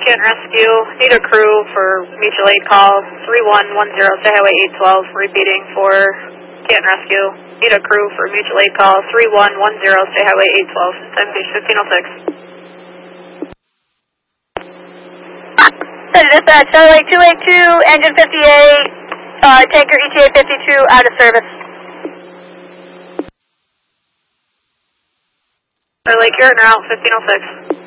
Canton Rescue, need a crew for mutual aid call 3110, State Highway 812, repeating for Canton Rescue. Need a crew for mutual aid call 3110, State Highway 812, time page 1506. Center Dispatch, Starlight 282, engine 58, tanker ETA 52, out of service. Starlight, you're en route, 1506.